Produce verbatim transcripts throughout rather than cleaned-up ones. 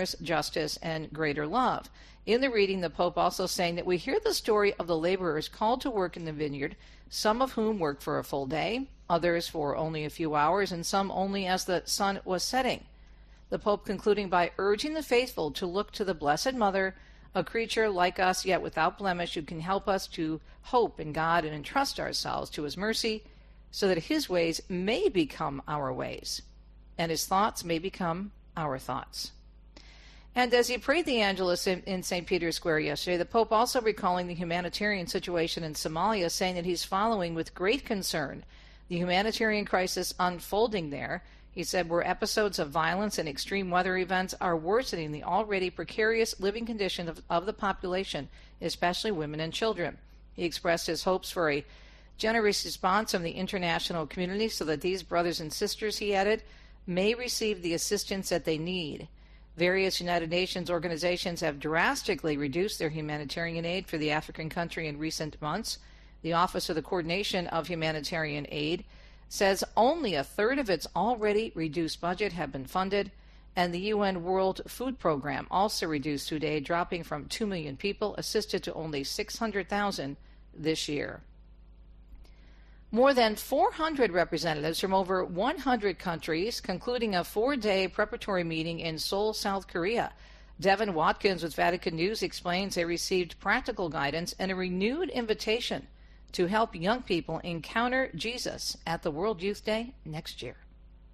justice, and greater love. In the reading, the Pope also saying that we hear the story of the laborers called to work in the vineyard, some of whom worked for a full day, others for only a few hours, and some only as the sun was setting. The Pope concluding by urging the faithful to look to the Blessed Mother, a creature like us yet without blemish, who can help us to hope in God and entrust ourselves to his mercy, so that his ways may become our ways, and his thoughts may become our thoughts. And as he prayed the Angelus in, in Saint Peter's Square yesterday, the Pope also recalling the humanitarian situation in Somalia, saying that he's following with great concern the humanitarian crisis unfolding there. He said where episodes of violence and extreme weather events are worsening the already precarious living conditions of, of the population, especially women and children. He expressed his hopes for a generous response from the international community so that these brothers and sisters, he added, may receive the assistance that they need. Various United Nations organizations have drastically reduced their humanitarian aid for the African country in recent months. The Office of the Coordination of Humanitarian Aid says only a third of its already reduced budget have been funded, and the U N World Food Program also reduced food aid, dropping from two million people assisted to only six hundred thousand this year. More than four hundred representatives from over one hundred countries concluding a four-day preparatory meeting in Seoul, South Korea. Devin Watkins with Vatican News explains they received practical guidance and a renewed invitation to help young people encounter Jesus at the World Youth Day next year.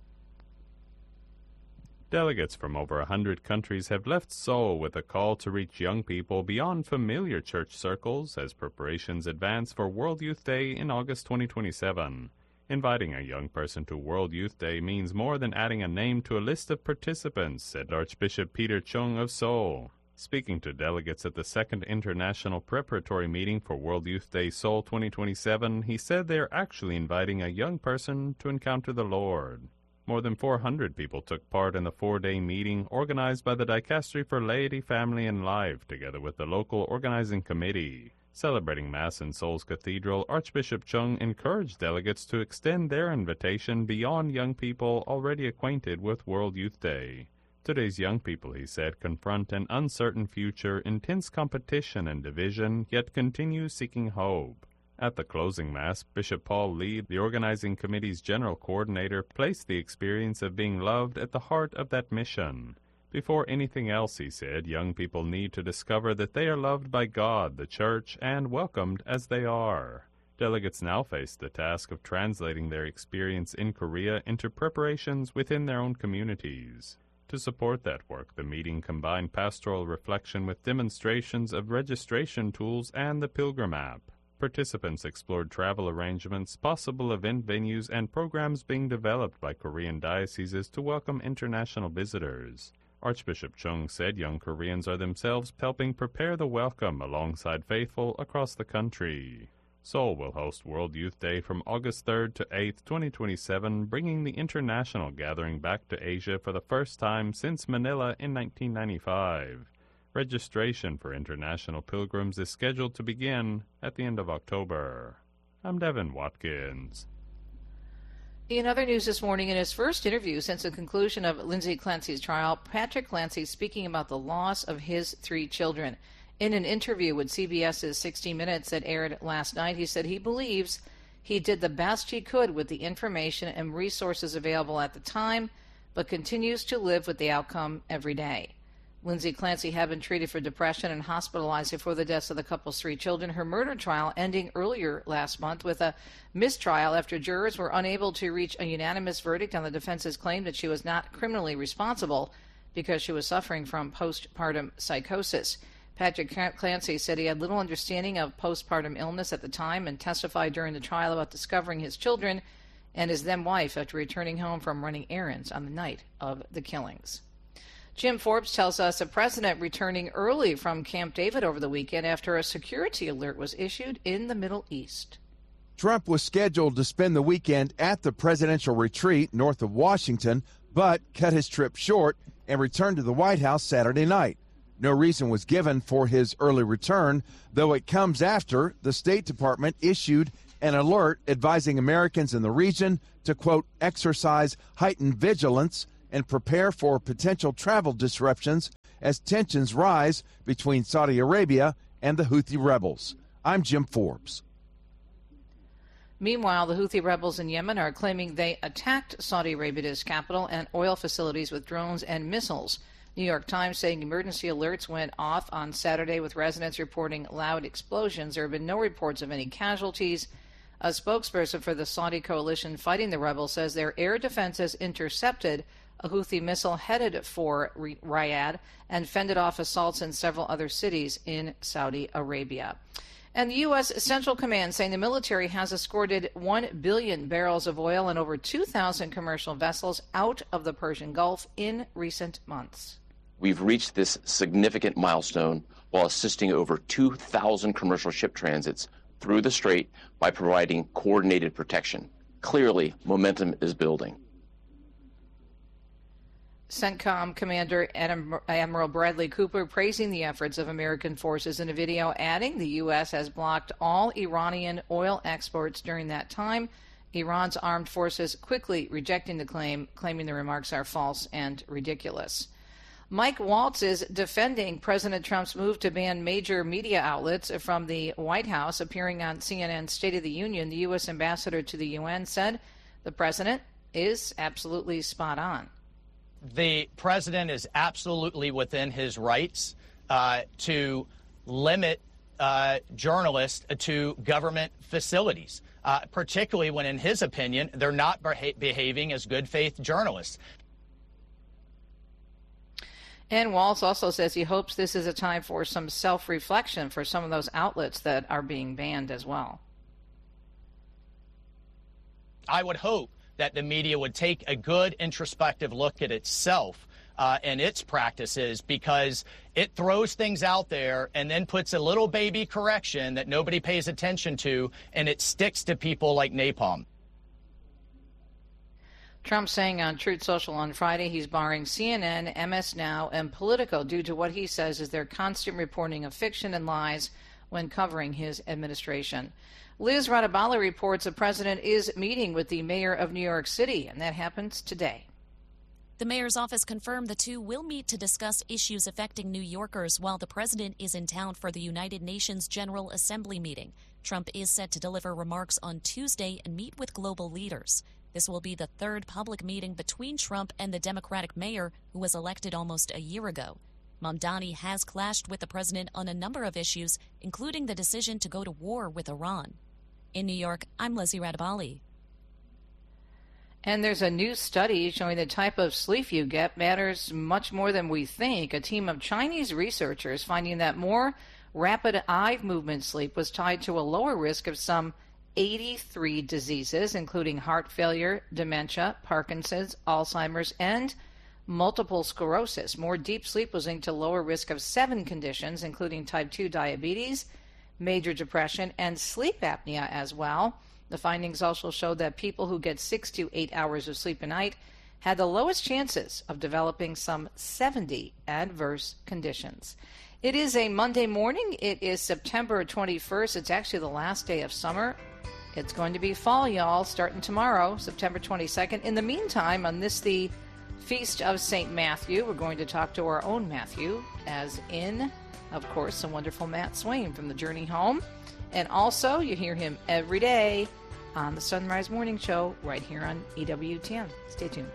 Delegates from over one hundred countries have left Seoul with a call to reach young people beyond familiar church circles as preparations advance for World Youth Day in August twenty twenty-seven. Inviting a young person to World Youth Day means more than adding a name to a list of participants, said Archbishop Peter Chung of Seoul. Speaking to delegates at the second International Preparatory Meeting for World Youth Day Seoul twenty twenty-seven, he said they are actually inviting a young person to encounter the Lord. More than four hundred people took part in the four-day meeting organized by the Dicastery for Laity, Family, and Life, together with the local organizing committee. Celebrating Mass in Seoul's Cathedral, Archbishop Chung encouraged delegates to extend their invitation beyond young people already acquainted with World Youth Day. Today's young people, he said, confront an uncertain future, intense competition and division, yet continue seeking hope. At the closing Mass, Bishop Paul Lee, the organizing committee's general coordinator, placed the experience of being loved at the heart of that mission. Before anything else, he said, young people need to discover that they are loved by God, the Church, and welcomed as they are. Delegates now face the task of translating their experience in Korea into preparations within their own communities. To support that work, the meeting combined pastoral reflection with demonstrations of registration tools and the Pilgrim app. Participants explored travel arrangements, possible event venues, and programs being developed by Korean dioceses to welcome international visitors. Archbishop Chung said young Koreans are themselves helping prepare the welcome alongside faithful across the country. Seoul will host World Youth Day from August third to eighth, twenty twenty-seven, bringing the international gathering back to Asia for the first time since Manila in nineteen ninety-five. Registration for international pilgrims is scheduled to begin at the end of October. I'm Devin Watkins. In other news this morning, in his first interview since the conclusion of Lindsay Clancy's trial, Patrick Clancy speaking about the loss of his three children. In an interview with CBS's sixty minutes that aired last night, he said he believes he did the best he could with the information and resources available at the time, but continues to live with the outcome every day. Lindsay Clancy had been treated for depression and hospitalized before the deaths of the couple's three children. Her murder trial ending earlier last month with a mistrial after jurors were unable to reach a unanimous verdict on the defense's claim that she was not criminally responsible because she was suffering from postpartum psychosis. Patrick Clancy said he had little understanding of postpartum illness at the time and testified during the trial about discovering his children and his then-wife after returning home from running errands on the night of the killings. Jim Forbes tells us the president returning early from Camp David over the weekend after a security alert was issued in the Middle East. Trump was scheduled to spend the weekend at the presidential retreat north of Washington, but cut his trip short and returned to the White House Saturday night. No reason was given for his early return, though it comes after the State Department issued an alert advising Americans in the region to, quote, exercise heightened vigilance and prepare for potential travel disruptions as tensions rise between Saudi Arabia and the Houthi rebels. I'm Jim Forbes. Meanwhile, the Houthi rebels in Yemen are claiming they attacked Saudi Arabia's capital and oil facilities with drones and missiles. New York Times saying emergency alerts went off on Saturday with residents reporting loud explosions. There have been no reports of any casualties. A spokesperson for the Saudi coalition fighting the rebels says their air defenses intercepted a Houthi missile headed for Riyadh and fended off assaults in several other cities in Saudi Arabia. And the U S. Central Command saying the military has escorted one billion barrels of oil and over two thousand commercial vessels out of the Persian Gulf in recent months. We've reached this significant milestone while assisting over two thousand commercial ship transits through the strait by providing coordinated protection. Clearly, momentum is building. CENTCOM Commander Admiral Bradley Cooper praising the efforts of American forces in a video, adding the U S has blocked all Iranian oil exports during that time. Iran's armed forces quickly rejecting the claim, claiming the remarks are false and ridiculous. Mike Waltz is defending President Trump's move to ban major media outlets from the White House. Appearing on C N N's State of the Union, the U S ambassador to the U N said the president is absolutely spot on. The president is absolutely within his rights uh, to limit uh, journalists to government facilities, uh, particularly when, in his opinion, they're not beha- behaving as good faith journalists. And Waltz also says he hopes this is a time for some self-reflection for some of those outlets that are being banned as well. I would hope that the media would take a good introspective look at itself uh, and its practices, because it throws things out there and then puts a little baby correction that nobody pays attention to, and it sticks to people like napalm. Trump saying on Truth Social on Friday he's barring C N N, M S Now, and Politico due to what he says is their constant reporting of fiction and lies when covering his administration. Liz Radabali reports the president is meeting with the mayor of New York City, and that happens today. The mayor's office confirmed the two will meet to discuss issues affecting New Yorkers while the president is in town for the United Nations General Assembly meeting. Trump is set to deliver remarks on Tuesday and meet with global leaders. This will be the third public meeting between Trump and the Democratic mayor, who was elected almost a year ago. Mamdani has clashed with the president on a number of issues, including the decision to go to war with Iran. In New York, I'm Lizzie Radabali. And there's a new study showing the type of sleep you get matters much more than we think. A team of Chinese researchers finding that more rapid eye movement sleep was tied to a lower risk of some eighty-three diseases, including heart failure, dementia, Parkinson's, Alzheimer's, and multiple sclerosis. More deep sleep was linked to lower risk of seven conditions, including type two diabetes, major depression, and sleep apnea as well. The findings also showed that people who get six to eight hours of sleep a night had the lowest chances of developing some seventy adverse conditions. It is a Monday morning. It is September twenty-first. It's actually the last day of summer. It's going to be fall, y'all, starting tomorrow, September twenty-second. In the meantime, on this, the Feast of Saint Matthew, we're going to talk to our own Matthew, as in, of course, the wonderful Matt Swain from The Journey Home. And also, you hear him every day on the Sunrise Morning Show right here on E W T N. Stay tuned.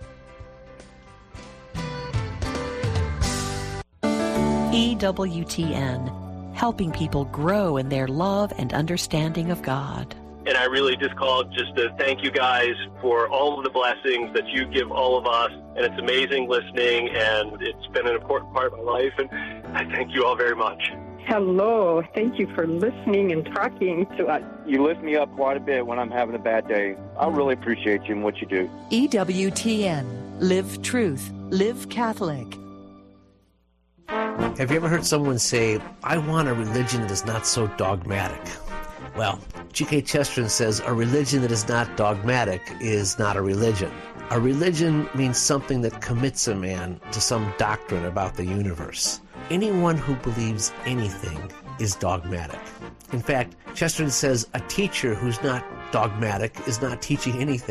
E W T N, helping people grow in their love and understanding of God. And I really just called just to thank you guys for all of the blessings that you give all of us. And it's amazing listening, and it's been an important part of my life. And I thank you all very much. Hello. Thank you for listening and talking to us. You lift me up quite a bit when I'm having a bad day. I really appreciate you and what you do. E W T N. Live truth. Live Catholic. Have you ever heard someone say, I want a religion that is not so dogmatic? Well, G K Chesterton says a religion that is not dogmatic is not a religion. A religion means something that commits a man to some doctrine about the universe. Anyone who believes anything is dogmatic. In fact, Chesterton says a teacher who's not dogmatic is not teaching anything.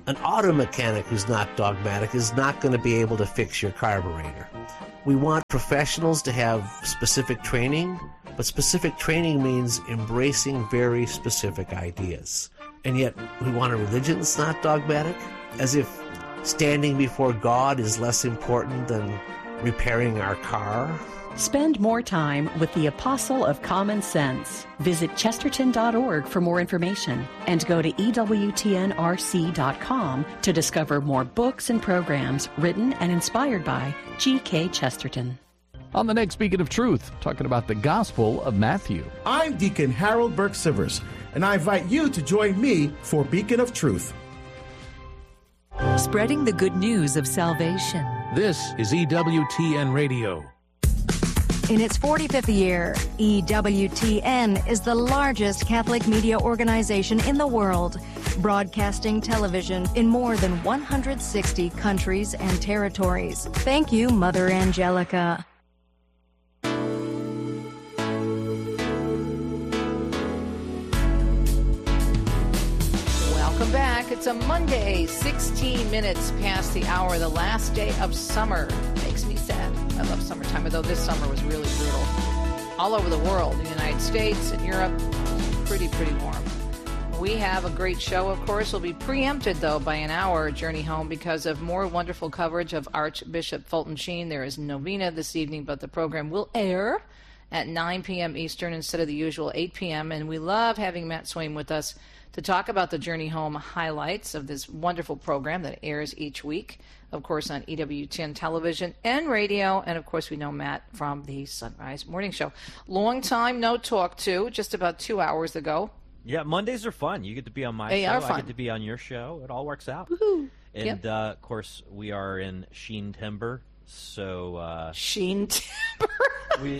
An auto mechanic who's not dogmatic is not going to be able to fix your carburetor. We want professionals to have specific training, but specific training means embracing very specific ideas. And yet, we want a religion that's not dogmatic, as if standing before God is less important than repairing our car. Spend more time with the Apostle of Common Sense. Visit chesterton dot org for more information and go to E W T N R C dot com to discover more books and programs written and inspired by G K Chesterton. On the next Beacon of Truth, talking about the Gospel of Matthew. I'm Deacon Harold Burke-Sivers, and I invite you to join me for Beacon of Truth. Spreading the good news of salvation. This is E W T N Radio. In its forty-fifth year, E W T N is the largest Catholic media organization in the world, broadcasting television in more than one hundred sixty countries and territories. Thank you, Mother Angelica. Welcome back. It's a Monday, sixteen minutes past the hour, the last day of summer. Makes me sad. I love summertime, although this summer was really brutal. All over the world, the United States and Europe, pretty, pretty warm. We have a great show, of course. We'll be preempted, though, by an hour Journey Home because of more wonderful coverage of Archbishop Fulton Sheen. There is novena this evening, but the program will air at nine p.m. Eastern instead of the usual eight p.m. And we love having Matt Swain with us to talk about the Journey Home highlights of this wonderful program that airs each week, of course, on E W T N television and radio. And, of course, we know Matt from the Sunrise Morning Show. Long time no talk to, just about two hours ago. Yeah, Mondays are fun. You get to be on my they show. Are fun. I get to be on your show. It all works out. Woohoo. And, yep. uh, of course, we are in Sheen Timber. So, uh, Sheen Timber? we...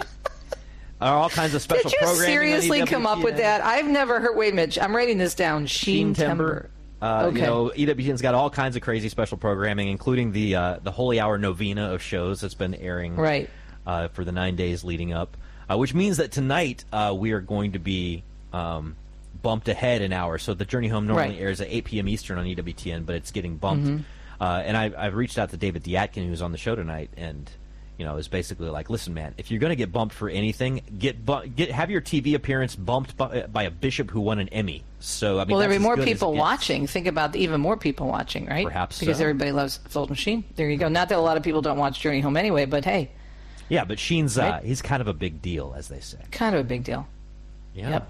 are all kinds of special Did you programming. seriously come up with that? I've never heard. Wait a minute. I'm writing this down. Sheen, Sheen Timber. Timber. Uh, okay. You know, E W T N's got all kinds of crazy special programming, including the uh, the Holy Hour novena of shows that's been airing right. uh, for the nine days leading up, uh, which means that tonight uh, we are going to be um, bumped ahead an hour. So the Journey Home normally right. airs at eight p.m. Eastern on E W T N, but it's getting bumped. Mm-hmm. Uh, and I, I've reached out to David Diatkin, who's on the show tonight, and you know, is basically like, listen, man, if you're going to get bumped for anything, get bu- get have your T V appearance bumped by, by a bishop who won an Emmy. So I mean, well, there'll that's be more as good people as it gets. watching. Think about even more people watching, right? Perhaps because so. everybody loves Fulton Sheen. There you go. Not that a lot of people don't watch Journey Home anyway, but hey. Yeah, but Sheen's right? uh, he's kind of a big deal, as they say. Kind of a big deal. Yeah. Yep.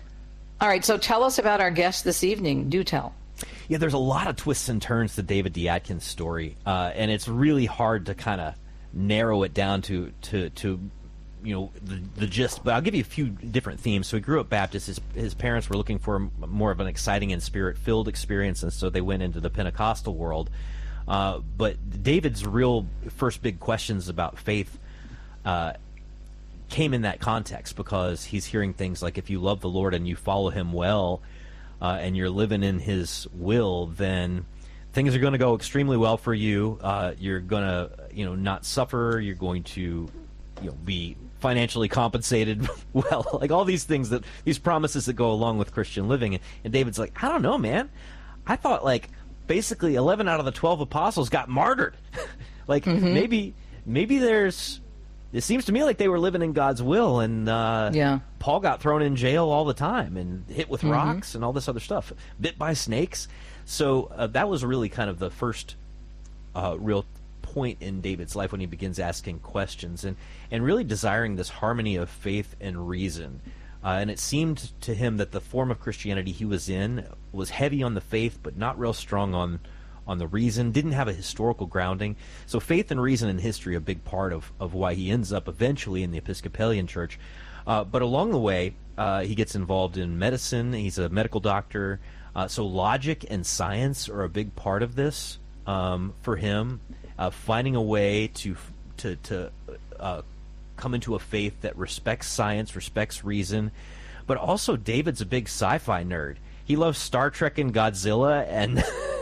All right. So tell us about our guest this evening. Do tell. Yeah, there's a lot of twists and turns to David Diatkin's story, uh, and it's really hard to kind of narrow it down to, to, to you know, the, the gist. But I'll give you a few different themes. So he grew up Baptist. His, his parents were looking for a, more of an exciting and spirit-filled experience, and so they went into the Pentecostal world. Uh, but David's real first big questions about faith uh, came in that context, because he's hearing things like, if you love the Lord and you follow him well, uh, and you're living in his will, then things are going to go extremely well for you. Uh, you're going to, you know, not suffer. You're going to, you know, be financially compensated well. Like all these things, that these promises that go along with Christian living. And, and David's like, I don't know, man. I thought like basically eleven out of the twelve apostles got martyred. like mm-hmm. maybe maybe there's. It seems to me like they were living in God's will, and uh, yeah. Paul got thrown in jail all the time and hit with mm-hmm. rocks and all this other stuff, bit by snakes. So uh, that was really kind of the first uh, real point in David's life when he begins asking questions and, and really desiring this harmony of faith and reason. Uh, and it seemed to him that the form of Christianity he was in was heavy on the faith, but not real strong on on the reason, didn't have a historical grounding. So faith and reason and history are a big part of, of why he ends up eventually in the Episcopalian Church. Uh, but along the way, uh, he gets involved in medicine. He's a medical doctor. Uh, so logic and science are a big part of this um, for him, uh, finding a way to to, to uh, come into a faith that respects science, respects reason. But also David's a big sci-fi nerd. He loves Star Trek and Godzilla and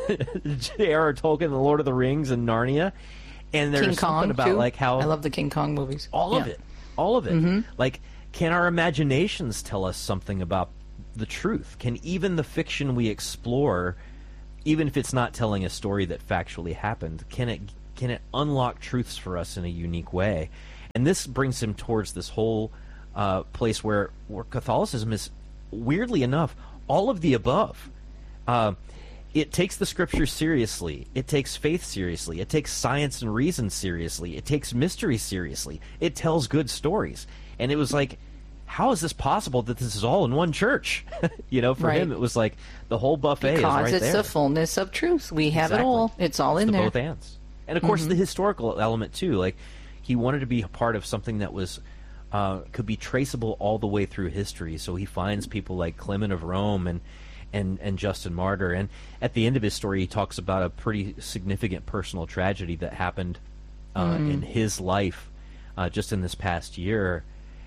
J R R Tolkien and the Lord of the Rings and Narnia. And there's King something Kong, about too. like how I love the King Kong movies. All yeah. of it. All of it. Mm-hmm. Like, can our imaginations tell us something about the truth? Can even the fiction we explore even if it's not telling a story that factually happened, can it can it unlock truths for us in a unique way? And this brings him towards this whole uh, place where, where Catholicism is, weirdly enough, all of the above. Uh, it takes the Scriptures seriously. It takes faith seriously. It takes science and reason seriously. It takes mystery seriously. It tells good stories. And it was like, how is this possible that this is all in one church? you know, for right. him, it was like the whole buffet because is right there. Because it's the fullness of truth. We have exactly. it all. It's all it's in the there. Both ends. And of course, mm-hmm. the historical element too. Like, he wanted to be a part of something that was uh, could be traceable all the way through history. So he finds people like Clement of Rome and and and Justin Martyr. And at the end of his story, he talks about a pretty significant personal tragedy that happened uh, mm. in his life uh, just in this past year.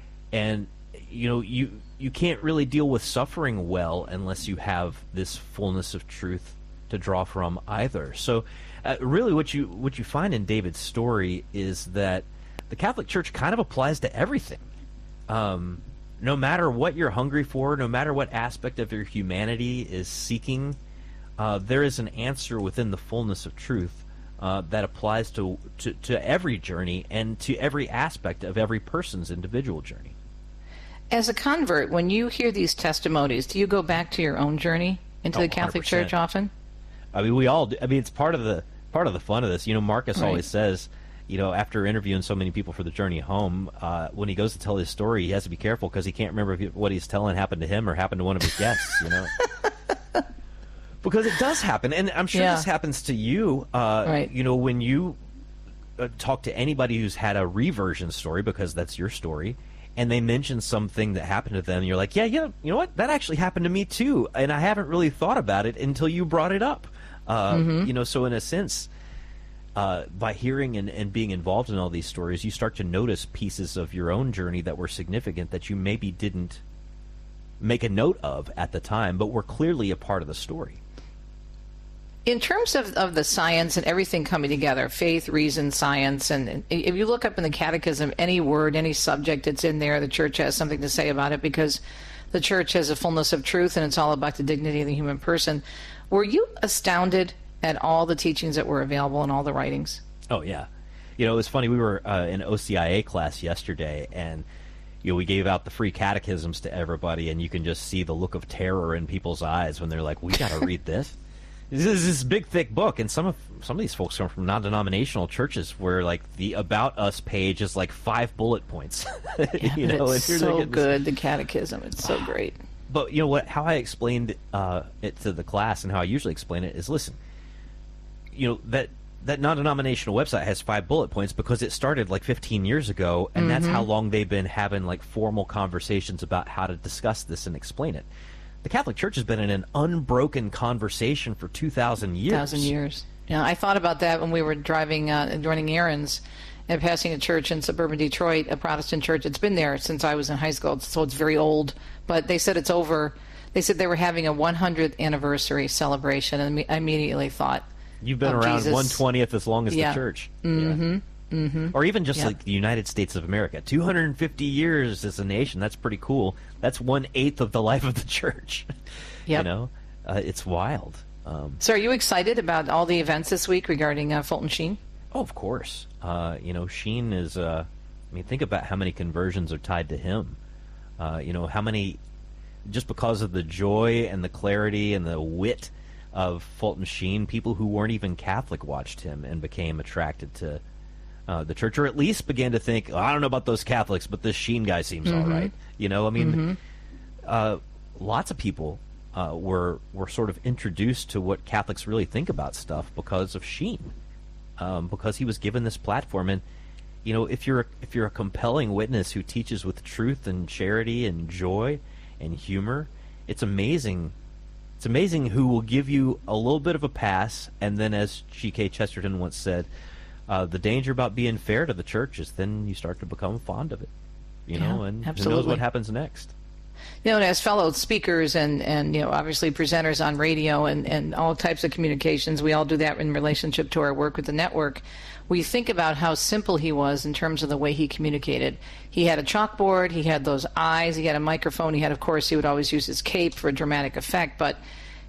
And you know, you you can't really deal with suffering well unless you have this fullness of truth to draw from either. So uh, really what you what you find in David's story is that the Catholic Church kind of applies to everything. Um, no matter what you're hungry for, no matter what aspect of your humanity is seeking, uh, there is an answer within the fullness of truth uh, that applies to, to, to every journey and to every aspect of every person's individual journey. As a convert, when you hear these testimonies, do you go back to your own journey into Oh, the Catholic one hundred percent. Church often? I mean, we all do. I mean, it's part of the part of the fun of this. You know, Marcus Right. always says, you know, after interviewing so many people for the journey home, uh, when he goes to tell his story, he has to be careful because he can't remember if he, what he's telling happened to him or happened to one of his guests. You know, because it does happen, and I'm sure Yeah. this happens to you. Uh, Right. You know, when you uh, talk to anybody who's had a reversion story, because that's your story, and they mention something that happened to them, and you're like, yeah, yeah, you know what? That actually happened to me too, and I haven't really thought about it until you brought it up. Uh, Mhm. You know, so in a sense, uh, by hearing and, and being involved in all these stories, you start to notice pieces of your own journey that were significant that you maybe didn't make a note of at the time, but were clearly a part of the story. In terms of, of the science and everything coming together, faith, reason, science, and, and if you look up in the catechism, any word, any subject that's in there, the church has something to say about it because the church has a fullness of truth and it's all about the dignity of the human person. Were you astounded at all the teachings that were available in all the writings? Oh, yeah. You know, it was funny. We were uh, in O C I A class yesterday, and you know, we gave out the free catechisms to everybody, and you can just see the look of terror in people's eyes when they're like, we got to read this. This is this big, thick book, and some of some of these folks come from non-denominational churches where, like, the About Us page is like five bullet points. Yeah, you know, it's and so like, good, the catechism. It's so great. But you know what? How I explained uh, it to the class, and how I usually explain it, is listen. You know, that that non-denominational website has five bullet points because it started like fifteen years ago, and that's Mhm. how long they've been having like formal conversations about how to discuss this and explain it. The Catholic Church has been in an unbroken conversation for two thousand years. Thousand years. Yeah, I thought about that when we were driving uh, and running errands and passing a church in suburban Detroit, a Protestant church. It's been there since I was in high school, so it's very old. But they said it's over. They said they were having a one hundredth anniversary celebration, and I immediately thought, You've been of around Jesus. one twentieth as long as Yeah. the church. Mm-hmm. Mm-hmm. Or even just Yeah. like the United States of America. two hundred fifty years as a nation, that's pretty cool. That's one-eighth of the life of the church. Yep. You know, uh, it's wild. Um, So are you excited about all the events this week regarding uh, Fulton Sheen? oh, of course. Uh, you know, Sheen is, uh, I mean, think about how many conversions are tied to him. Uh, you know, how many, just because of the joy and the clarity and the wit of Fulton Sheen, people who weren't even Catholic watched him and became attracted to uh, the church, or at least began to think, oh, I don't know about those Catholics, but this Sheen guy seems Mhm. all right. You know, I mean, Mhm. uh, lots of people uh, were were sort of introduced to what Catholics really think about stuff because of Sheen, um, because he was given this platform. And you know, if you're if you're a compelling witness who teaches with truth and charity and joy and humor, it's amazing. It's amazing who will give you a little bit of a pass, and then, as G K Chesterton once said, uh, the danger about being fair to the church is then you start to become fond of it. You know, Yeah, and who knows absolutely. what happens next. You know, and as fellow speakers and, and you know, obviously presenters on radio and, and all types of communications, we all do that in relationship to our work with the network. We think about how simple he was in terms of the way he communicated. He had a chalkboard, he had those eyes, he had a microphone, he had, of course, he would always use his cape for a dramatic effect, but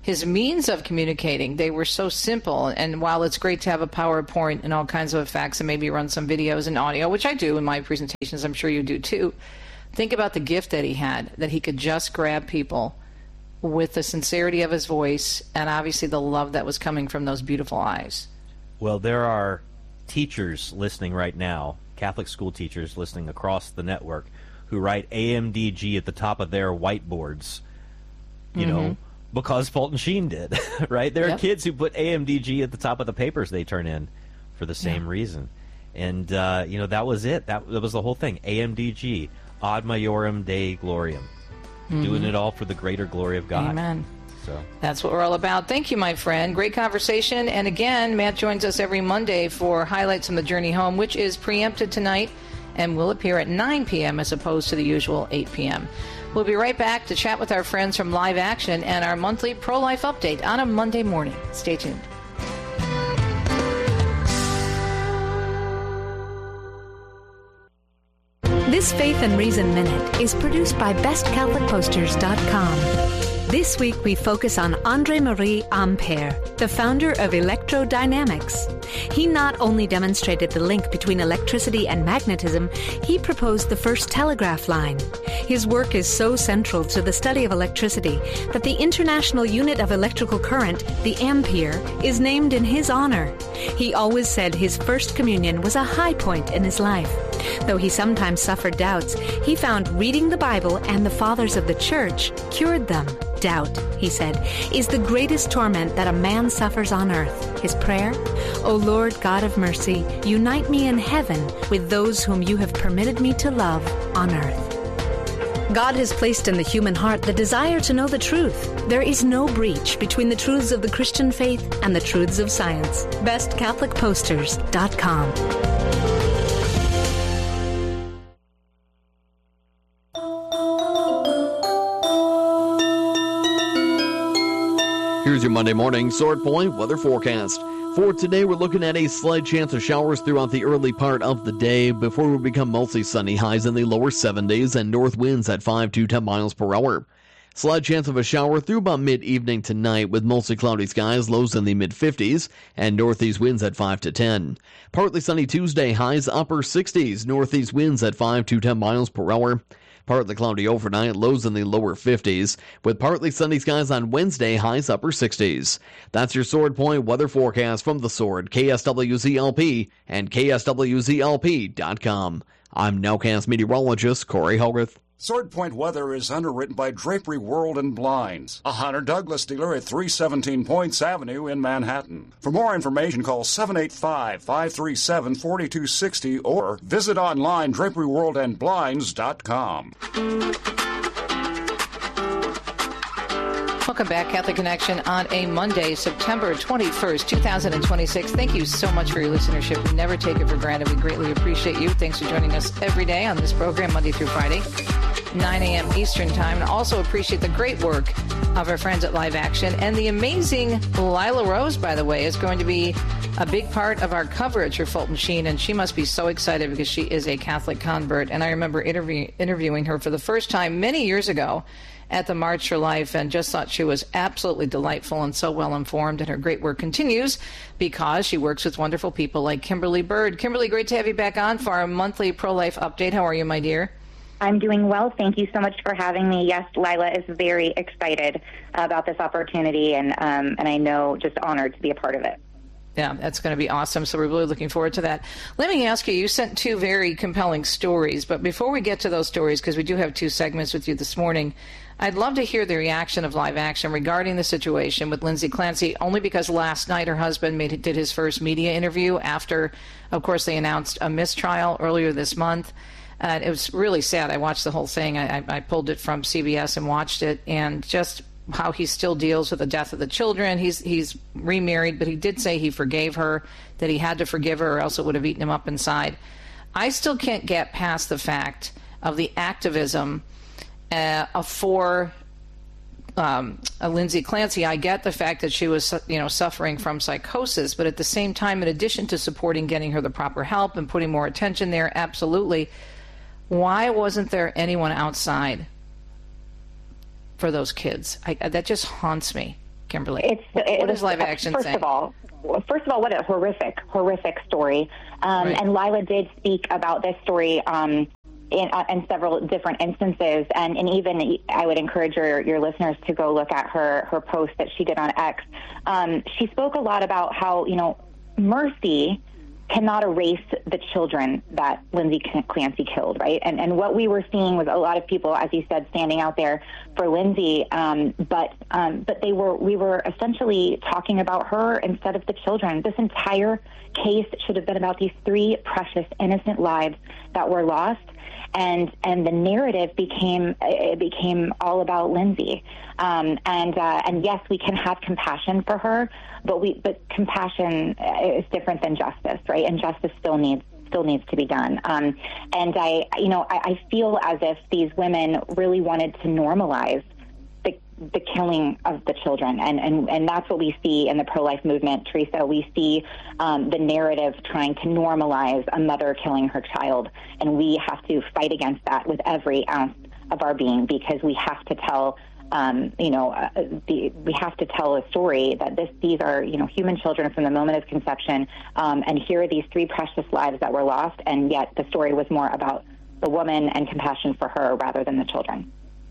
his means of communicating, they were so simple. And while it's great to have a PowerPoint and all kinds of effects and maybe run some videos and audio, which I do in my presentations, I'm sure you do too, think about the gift that he had, that he could just grab people with the sincerity of his voice and obviously the love that was coming from those beautiful eyes. Well, there are teachers listening right now, Catholic school teachers listening across the network, who write A M D G at the top of their whiteboards, you mm-hmm. know, because Fulton Sheen did, right? There yep. are kids who put A M D G at the top of the papers they turn in for the same yeah. reason. And, uh, you know, that was it. That, that was the whole thing. A M D G, Ad Majorem Dei Gloriam. Mm-hmm. Doing it all for the greater glory of God. Amen. So that's what we're all about. Thank you, my friend. Great conversation. And again, Matt joins us every Monday for Highlights on the Journey Home, which is preempted tonight and will appear at nine p.m. as opposed to the usual eight p.m. We'll be right back to chat with our friends from Live Action and our monthly pro-life update on a Monday morning. Stay tuned. This Faith and Reason Minute is produced by best catholic posters dot com. This week we focus on André-Marie Ampère, the founder of electrodynamics. He not only demonstrated the link between electricity and magnetism, he proposed the first telegraph line. His work is so central to the study of electricity that the International Unit of Electrical Current, the ampere, is named in his honor. He always said his first communion was a high point in his life. Though he sometimes suffered doubts, he found reading the Bible and the Fathers of the Church cured them. Doubt, he said, is the greatest torment that a man suffers on earth. His prayer? O Lord God of mercy, unite me in heaven with those whom you have permitted me to love on earth. God has placed in the human heart the desire to know the truth. There is no breach between the truths of the Christian faith and the truths of science. best catholic posters dot com. Here's your Monday morning Sword Point weather forecast. For today, we're looking at a slight chance of showers throughout the early part of the day before we become mostly sunny, highs in the lower seventies and north winds at five to ten miles per hour. Slight chance of a shower through about mid-evening tonight with mostly cloudy skies, lows in the mid-fifties, and northeast winds at five to ten. Partly sunny Tuesday, highs upper sixties, northeast winds at five to ten miles per hour. Partly cloudy overnight, lows in the lower fifties, with partly sunny skies on Wednesday, highs upper sixties. That's your Sword Point weather forecast from The Sword, K S W Z L P, and K S W Z L P dot com. I'm Nowcast meteorologist Corey Hogarth. Sword Point weather is underwritten by Drapery World and Blinds, a Hunter Douglas dealer at three seventeen Points Avenue in Manhattan. For more information, call seven eight five, five three seven, four two six zero or visit online drapery world and blinds dot com. Welcome back, Catholic Connection, on a Monday, September twenty-first, twenty twenty-six. Thank you so much for your listenership. We never take it for granted. We greatly appreciate you. Thanks for joining us every day on this program, Monday through Friday, nine a.m. Eastern Time. And also appreciate the great work of our friends at Live Action. And the amazing Lila Rose, by the way, is going to be a big part of our coverage for Fulton Sheen. And she must be so excited because she is a Catholic convert. And I remember interview- interviewing her for the first time many years ago at the March for Life, and just thought she was absolutely delightful and so well informed, and her great work continues because she works with wonderful people like Kimberly Bird. Kimberly, great to have you back on for our monthly pro-life update. How are you, my dear? I'm doing well. Thank you so much for having me. Yes, Lila is very excited about this opportunity, and um, and I know just honored to be a part of it. Yeah, that's going to be awesome. So we're really looking forward to that. Let me ask you, you sent two very compelling stories, but before we get to those stories, because we do have two segments with you this morning, I'd love to hear the reaction of Live Action regarding the situation with Lindsay Clancy, only because last night her husband made did his first media interview after, of course, they announced a mistrial earlier this month. Uh, it was really sad. I watched the whole thing. I, I, I pulled it from C B S and watched it, and just how he still deals with the death of the children. He's he's remarried, but he did say he forgave her, that he had to forgive her or else it would have eaten him up inside. I still can't get past the fact of the activism uh, for um, uh, Lindsay Clancy. I get the fact that she was, you know, suffering from psychosis, but at the same time, in addition to supporting getting her the proper help and putting more attention there, absolutely, why wasn't there anyone outside for those kids? I, that just haunts me. Kimberly? It's, it what was, is live action first saying? Of all, first of all, what a horrific, horrific story. Um, Right. And Lila did speak about this story um, in, uh, in several different instances. And, and even I would encourage your, your listeners to go look at her, her post that she did on X. Um, she spoke a lot about how, you know, mercy cannot erase the children that Lindsay Clancy killed, right? And and what we were seeing was a lot of people, as you said, standing out there for Lindsay, um, but um, but they were we were essentially talking about her instead of the children. This entire case should have been about these three precious, innocent lives that were lost. And and the narrative became it became all about Lindsay, um, and uh, and yes, we can have compassion for her, but we but compassion is different than justice, right? And justice still needs still needs to be done. Um, and I you know I, I feel as if these women really wanted to normalize the the killing of the children, and and and that's what we see in the pro-life movement, Teresa. We see um, the narrative trying to normalize a mother killing her child, and we have to fight against that with every ounce of our being, because we have to tell, um, you know, uh, the, we have to tell a story that this these are, you know, human children from the moment of conception, um, and here are these three precious lives that were lost, and yet the story was more about the woman and compassion for her rather than the children.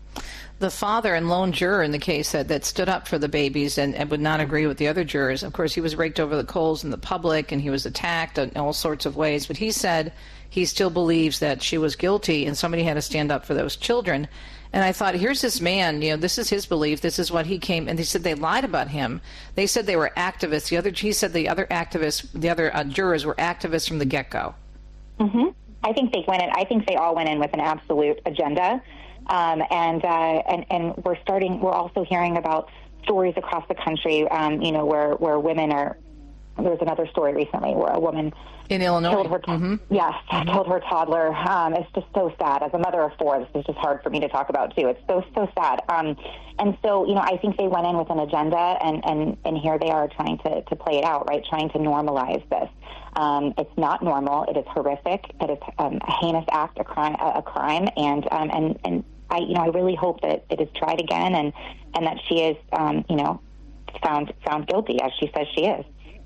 The father and lone juror in the case that, that stood up for the babies and, and would not agree with the other jurors. Of course, he was raked over the coals in the public, and he was attacked in all sorts of ways. But he said he still believes that she was guilty, and somebody had to stand up for those children. And I thought, here's this man, you know, this is his belief. This is what he came, and they said they lied about him. They said they were activists. The other, he said the other activists, the other uh, jurors were activists from the get-go. Mm-hmm. I think they went in. I think they all went in with an absolute agenda. Um, and, uh, and and we're starting. We're also hearing about stories across the country. Um, you know, where, where women are. There was another story recently where a woman in Illinois killed her. To- mm-hmm. Yes, mm-hmm. killed her toddler. Um, it's just so sad. As a mother of four, this is just hard for me to talk about too. It's so so sad. Um, and so you know, I think they went in with an agenda, and, and, and here they are trying to, to play it out, right? Trying to normalize this. Um, it's not normal. It is horrific. It is um, a heinous act, a crime, a, a crime, and um, and and. I, you know, I really hope that it is tried again, and, and that she is, um, you know, found found guilty, as she says she is.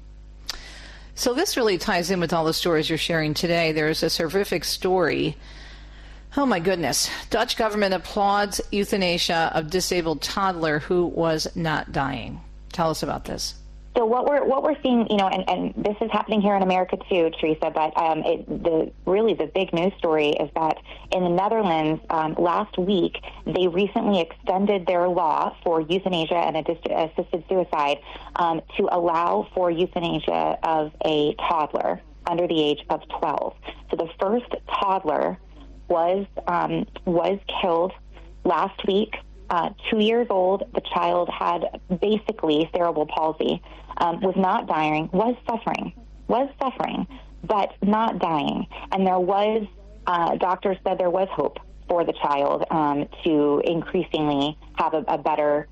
So this really ties in with all the stories you're sharing today. There's this horrific story. Oh, my goodness. Dutch government applauds euthanasia of disabled toddler who was not dying. Tell us about this. So what we're what we're seeing, you know, and, and this is happening here in America too, Teresa. But um, it, the really the big news story is that in the Netherlands um, last week they recently extended their law for euthanasia and assisted suicide um, to allow for euthanasia of a toddler under the age of twelve. So the first toddler was um, was killed last week. Uh, two years old, the child had basically cerebral palsy, um, was not dying, was suffering, was suffering, but not dying. And there was, uh, doctors said there was hope for the child um, to increasingly have a, a better,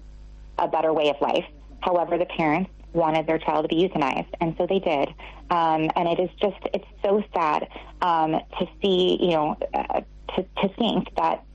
a better way of life. However, the parents wanted their child to be euthanized, and so they did. Um, and it is just, it's so sad um, to see, you know, uh, to, to think that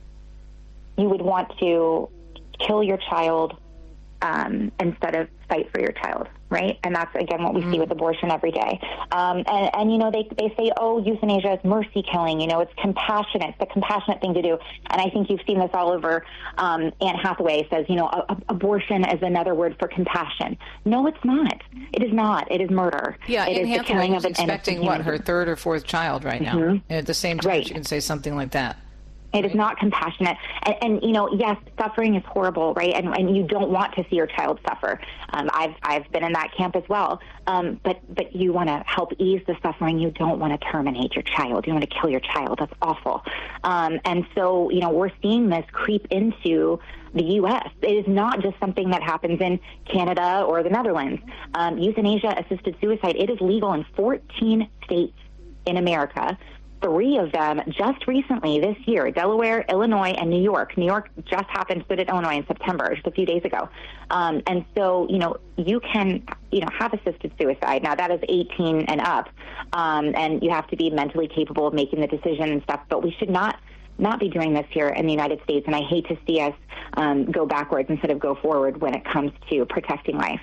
you would want to kill your child um, instead of fight for your child, right? And that's, again, what we mm-hmm. see with abortion every day. Um, and, and, you know, they, they say, oh, euthanasia is mercy killing. You know, it's compassionate. It's the compassionate thing to do. And I think you've seen this all over. Um, Anne Hathaway says, you know, a, a, abortion is another word for compassion. No, it's not. It is not. It is murder. Yeah, it Anne is Hathaway is an expecting, what, her third or fourth child right now. Mm-hmm. And at the same time, right. she can say something like that. It is not compassionate. And, and, you know, yes, suffering is horrible, right? And, and you don't want to see your child suffer. Um, I've I've been in that camp as well. Um, but, but you want to help ease the suffering. You don't want to terminate your child. You want to kill your child. That's awful. Um, and so, you know, we're seeing this creep into the U S. It is not just something that happens in Canada or the Netherlands. Um, euthanasia-assisted suicide, it is legal in fourteen states in America. Three of them just recently this year, Delaware, Illinois, and New York. New York just happened, so did Illinois in September, just a few days ago. Um, and so, you know, you can, you know, have assisted suicide. Now, that is eighteen and up, um, and you have to be mentally capable of making the decision and stuff, but we should not not be doing this here in the United States, and I hate to see us um, go backwards instead of go forward when it comes to protecting life.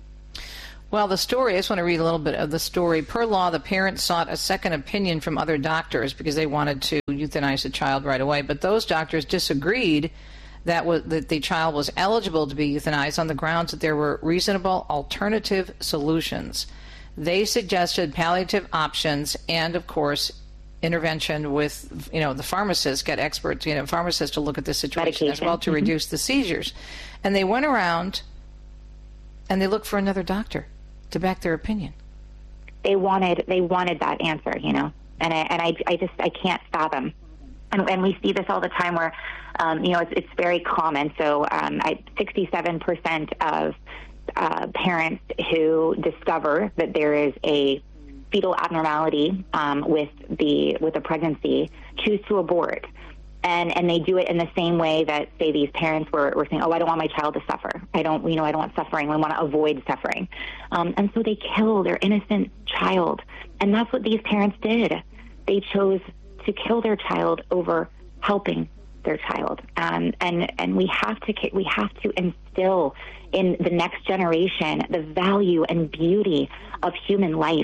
Well, the story, I just want to read a little bit of the story. Per law, the parents sought a second opinion from other doctors because they wanted to euthanize the child right away. But those doctors disagreed that, was, that the child was eligible to be euthanized on the grounds that there were reasonable alternative solutions. They suggested palliative options and, of course, intervention with, you know, the pharmacists, get experts, you know, pharmacists to look at the situation Medication. as well to mm-hmm. reduce the seizures. And they went around and they looked for another doctor to back their opinion. They wanted they wanted that answer, you know, and I and I, I just I can't fathom. And, and we see this all the time where, um, you know, it's, it's very common. So um, I, sixty-seven percent of uh, parents who discover that there is a fetal abnormality um, with the with a pregnancy choose to abort. And and they do it in the same way that, say, these parents were, were saying, oh, I don't want my child to suffer. I don't, you know, I don't want suffering. We want to avoid suffering. Um, and so they kill their innocent child. And that's what these parents did. They chose to kill their child over helping their child. Um, and and we have to we have to instill in the next generation the value and beauty of human life,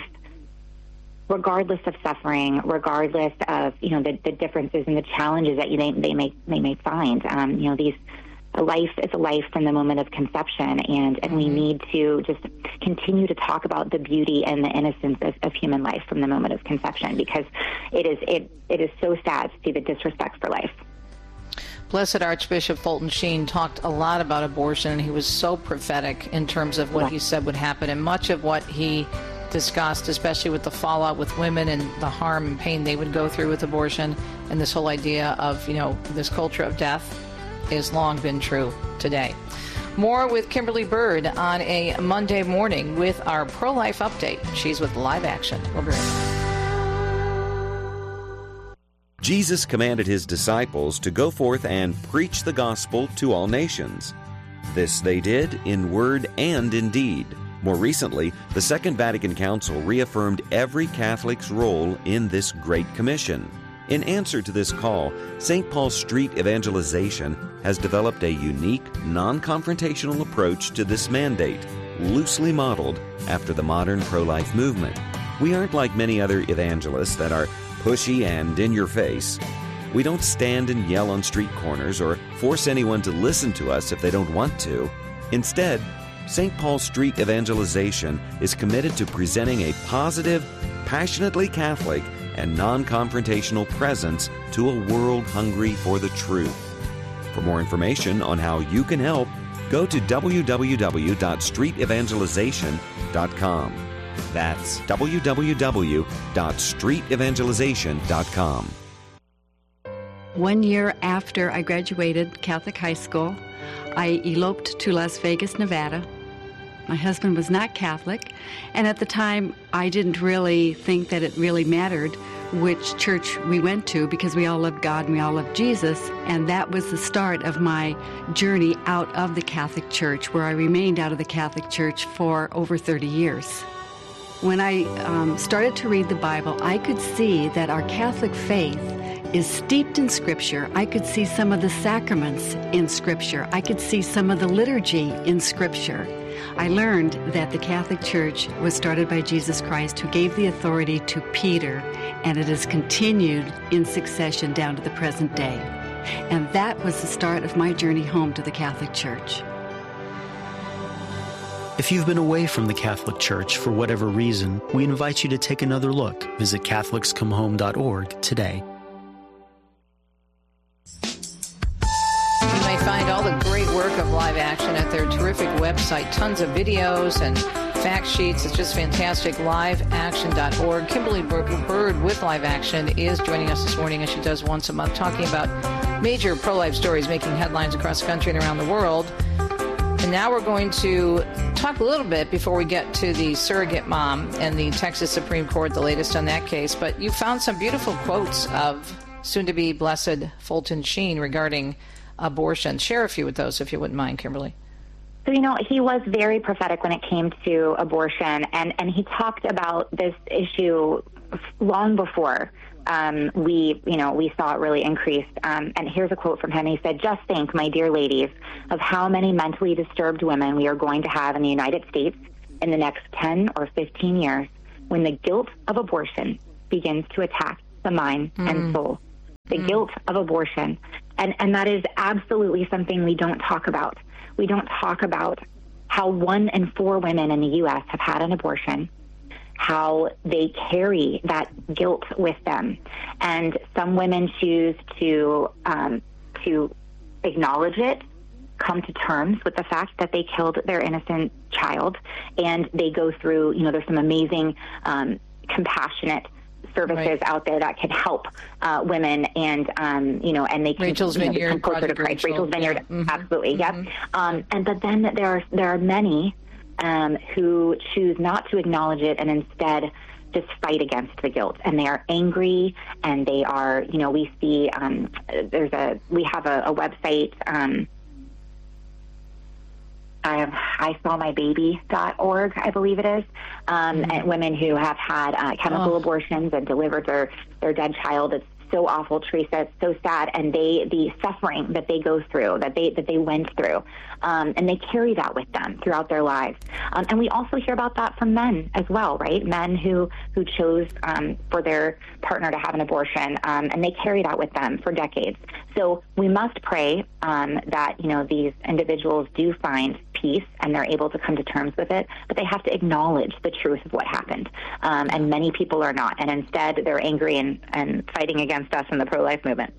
regardless of suffering, regardless of, you know, the, the differences and the challenges that you, they, they may they may find. Um, you know, these a life is a life from the moment of conception, and, and we need to just continue to talk about the beauty and the innocence of, of human life from the moment of conception, because it is it it is so sad to see the disrespect for life. Blessed Archbishop Fulton Sheen talked a lot about abortion, and he was so prophetic in terms of what yeah. he said would happen, and much of what he discussed, especially with the fallout with women and the harm and pain they would go through with abortion, and this whole idea of, you know, this culture of death has long been true today. More with Kimberly Bird on a Monday morning with our pro-life update. She's with Live Action. We'll be right back. Jesus commanded his disciples to go forth and preach the gospel to all nations. This they did in word and in deed. More recently, the Second Vatican Council reaffirmed every Catholic's role in this Great Commission. In answer to this call, Saint Paul Street Evangelization has developed a unique, non-confrontational approach to this mandate, loosely modeled after the modern pro-life movement. We aren't like many other evangelists that are pushy and in your face. We don't stand and yell on street corners or force anyone to listen to us if they don't want to. Instead, Saint Paul Street Evangelization is committed to presenting a positive, passionately Catholic, and non-confrontational presence to a world hungry for the truth. For more information on how you can help, go to w w w dot street evangelization dot com. That's w w w dot street evangelization dot com. One year after I graduated Catholic high school, I eloped to Las Vegas, Nevada. My husband was not Catholic, and at the time I didn't really think that it really mattered which church we went to, because we all loved God and we all loved Jesus, and that was the start of my journey out of the Catholic Church, where I remained out of the Catholic Church for over thirty years. When I um, started to read the Bible, I could see that our Catholic faith is steeped in Scripture. I could see some of the sacraments in Scripture. I could see some of the liturgy in Scripture. I learned that the Catholic Church was started by Jesus Christ, who gave the authority to Peter, and it has continued in succession down to the present day. And that was the start of my journey home to the Catholic Church. If you've been away from the Catholic Church for whatever reason, we invite you to take another look. Visit catholics come home dot org today. You may find all the great work of Live Action at their terrific website. Tons of videos and fact sheets. It's just fantastic. live action dot org. Kimberly Bird with Live Action is joining us this morning, as she does once a month, talking about major pro-life stories making headlines across the country and around the world. And now we're going to talk a little bit before we get to the surrogate mom and the Texas Supreme Court, the latest on that case. But you found some beautiful quotes of soon-to-be Blessed Fulton Sheen regarding abortion. Share a few with those, if you wouldn't mind, Kimberly. So, you know, he was very prophetic when it came to abortion, and, and he talked about this issue long before um, we, you know, we saw it really increase. Um, and here's a quote from him. He said, "Just think, my dear ladies, of how many mentally disturbed women we are going to have in the United States in the next ten or fifteen years when the guilt of abortion begins to attack the mind mm. and soul." The mm. guilt of abortion. And, and that is absolutely something we don't talk about. We don't talk about how one in four women in the U S have had an abortion, how they carry that guilt with them. And some women choose to um, to acknowledge it, come to terms with the fact that they killed their innocent child, and they go through, you know, there's some amazing, um, compassionate services right. out there that can help uh, women, and um, you know, and they can, Rachel's you know, Vineyard, come closer to Christ. Rachel, Rachel's Vineyard, yeah. mm-hmm. absolutely, mm-hmm. yep. Um, and but then there are there are many um, who choose not to acknowledge it and instead just fight against the guilt, and they are angry, and they are, you know, we see um, there's a we have a, a website. Um, I saw my baby dot org, I believe it is, um, mm-hmm. and women who have had uh, chemical oh. abortions and delivered their, their dead child. It's so awful, Teresa. It's so sad. And they, the suffering that they go through, that they, that they went through, um, and they carry that with them throughout their lives. Um, and we also hear about that from men as well, right? Men who, who chose um, for their partner to have an abortion, um, and they carry that with them for decades. So we must pray um, that, you know, these individuals do find peace and they're able to come to terms with it, but they have to acknowledge the truth of what happened. Um, and many people are not. And instead, they're angry and, and fighting against us in the pro-life movement.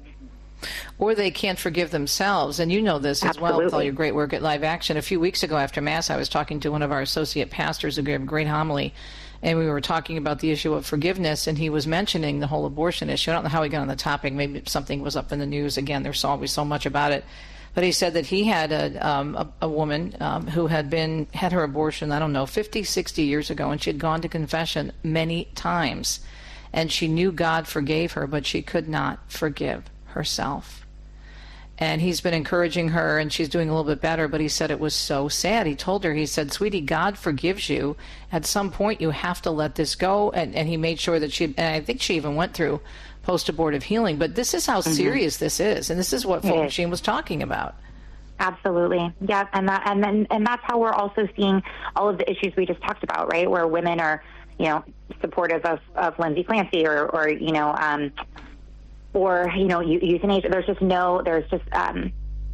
Or they can't forgive themselves. And you know this as Absolutely. well with all your great work at Live Action. A few weeks ago after Mass, I was talking to one of our associate pastors who gave a great homily, and we were talking about the issue of forgiveness, and he was mentioning the whole abortion issue. I don't know how he got on the topic. Maybe something was up in the news. Again, there's always so much about it. But he said that he had a, um, a, a woman um, who had been had her abortion, I don't know, fifty, sixty years ago, and she had gone to confession many times. And she knew God forgave her, but she could not forgive herself. And he's been encouraging her, and she's doing a little bit better, but he said it was so sad. He told her, he said, "Sweetie, God forgives you. At some point, you have to let this go." And, and he made sure that she, and I think she even went through post-abortive healing. But this is how mm-hmm. serious this is, and this is what Fulton Sheen was talking about. Absolutely, yeah, and that, and then, and that's how we're also seeing all of the issues we just talked about, right? Where women are, you know, supportive of, of Lindsay Clancy, or, or you know, um, or you know, euthanasia. There's just no, there's just um,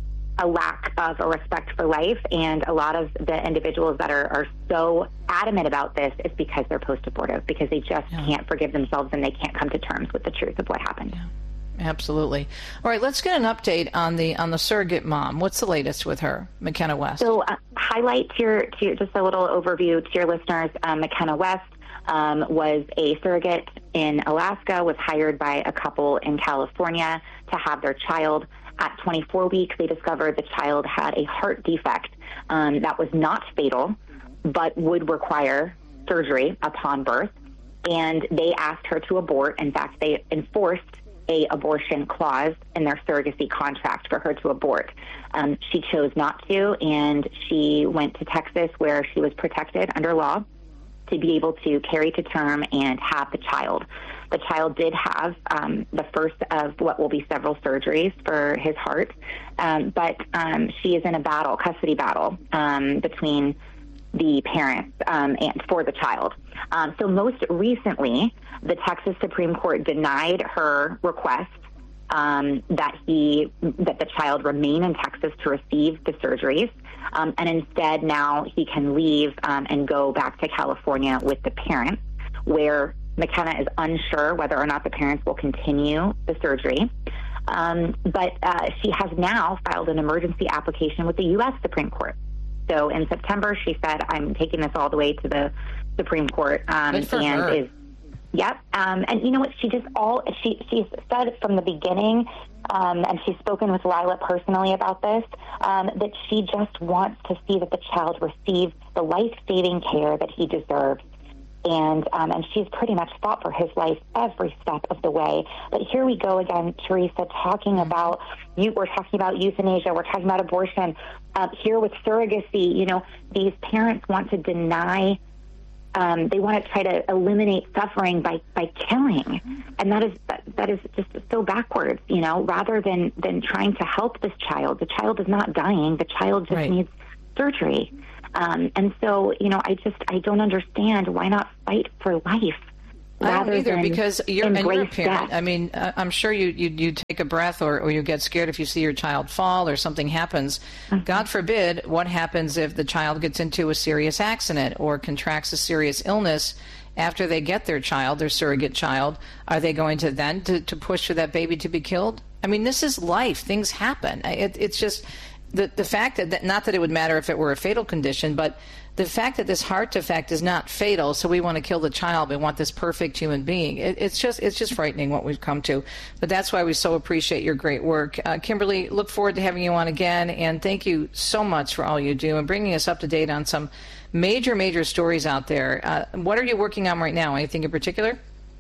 a lack of a respect for life, and a lot of the individuals that are, are so adamant about this is because they're post-abortive, because they just yeah. can't forgive themselves and they can't come to terms with the truth of what happened. Yeah. Absolutely. All right, let's get an update on the on the surrogate mom. What's the latest with her, McKenna West? So, uh, highlight to your to your, just a little overview to your listeners. Um, McKenna West um, was a surrogate in Alaska, was hired by a couple in California to have their child. At twenty-four weeks, they discovered the child had a heart defect um, that was not fatal, but would require surgery upon birth. And they asked her to abort. In fact, they enforced a abortion clause in their surrogacy contract for her to abort. Um, she chose not to, and she went to Texas, where she was protected under law to be able to carry to term and have the child. The child did have um, the first of what will be several surgeries for his heart, um, but um, she is in a battle, custody battle, um, between the parents um, and for the child. Um, so most recently, the Texas Supreme Court denied her request um, that he that the child remain in Texas to receive the surgeries, um, and instead now he can leave um, and go back to California with the parents, where McKenna is unsure whether or not the parents will continue the surgery. Um, but uh, she has now filed an emergency application with the U S Supreme Court. So in September, she said, "I'm taking this all the way to the Supreme Court," um, Good for and her. is yep. Um, and you know what? She just all she she said from the beginning, um, and she's spoken with Lila personally about this, um, that she just wants to see that the child receives the life-saving care that he deserves. And um, and she's pretty much fought for his life every step of the way. But here we go again, Teresa, talking about you. We're talking about euthanasia. We're talking about abortion. Uh, here with surrogacy, you know, these parents want to deny Um, they want to try to eliminate suffering by, by killing, and that is that, that is just so backwards, you know. Rather than, than trying to help this child, the child is not dying. The child just right. needs surgery, um, and so you know, I just I don't understand why not fight for life. I don't either, than because you're, and you're a parent. death. I mean, uh, I'm sure you, you you take a breath, or, or you get scared if you see your child fall or something happens. Mm-hmm. God forbid, what happens if the child gets into a serious accident or contracts a serious illness after they get their child, their surrogate child? Are they going to then to, to push for that baby to be killed? I mean, this is life. Things happen. It, it's just the, the fact that, that, not that it would matter if it were a fatal condition, but the fact that this heart defect is not fatal, so we want to kill the child, we want this perfect human being. It, it's just it's just frightening what we've come to. But that's why we so appreciate your great work. Uh, Kimberly, look forward to having you on again, and thank you so much for all you do and bringing us up to date on some major, major stories out there. Uh, what are you working on right now? Anything in particular?